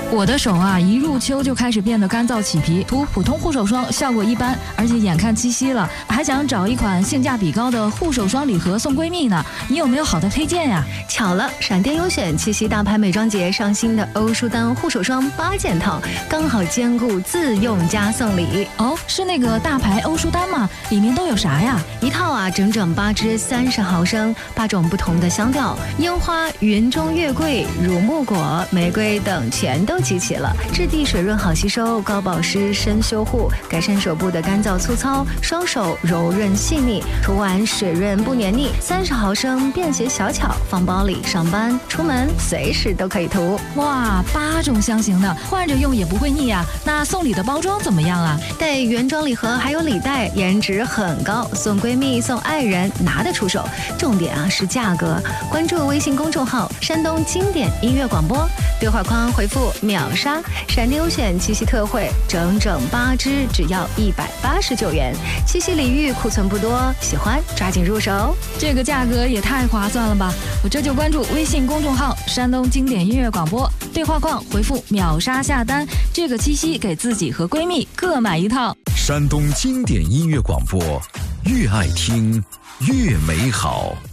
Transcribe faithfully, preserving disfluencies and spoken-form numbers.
我的手啊，一入秋就开始变得干燥起皮，涂普通护手霜效果一般，而且眼看七夕了，还想找一款性价比高的护手霜礼盒送闺蜜呢。你有没有好的推荐呀？ 巧了，闪电优选七夕大牌美妆节上新的欧舒丹护手霜八件套，刚好兼顾自用加送礼。 哦，是那个大牌欧舒丹吗？里面都有啥呀？ 一套啊，整整八支，三十毫升，八种不同的香调，樱花、云中月桂、乳木果、玫瑰等全都集齐了。质地水润好吸收，高保湿深修护，改善手部的干燥粗糙，双手柔润细腻，涂完水润不黏腻。三十毫升，便携小巧，放包里，上班、出门随时都可以涂。 哇，八种香型的，换着用也不会腻啊。那送礼的包装怎么样啊？ 带原装礼盒还有礼袋，颜值很高，送闺蜜送爱人拿得出手。重点啊是价格，关注微信公众号山东经典音乐广播，对话框回复秒杀，闪电优选七夕特惠，整整八支只要一百八十九元。七夕礼遇库存不多，喜欢抓紧入手。 这个价格也太划算了吧！我这就关注微信公众号山东经典音乐广播，对话框回复秒杀下单，这个七夕给自己和闺蜜各买一套。 山东经典音乐广播，越爱听越美好。